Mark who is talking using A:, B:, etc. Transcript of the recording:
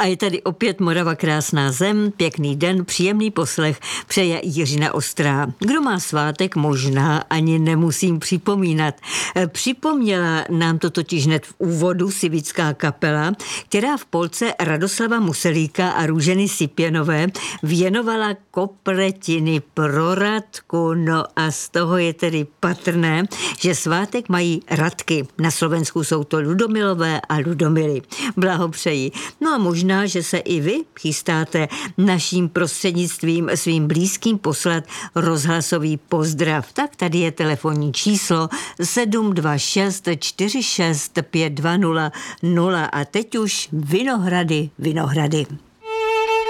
A: A je tady opět Morava krásná zem, pěkný den, příjemný poslech přeje Jiřina Ostrá. Kdo má svátek, možná ani nemusím připomínat. Připomněla nám to totiž hned v úvodu Sivická kapela, která v polce Radoslava Muselíka a Růženy Sipěnové věnovala kopretiny pro Radku. No a z toho je tedy patrné, že svátek mají Radky. Na Slovensku jsou to Ludomilové a Ludomily. Blahopřeji. No a možná, že se i vy chystáte naším prostřednictvím svým blízkým poslat rozhlasový pozdrav. Tak tady je telefonní číslo 726 46 5200 a teď už Vinohrady.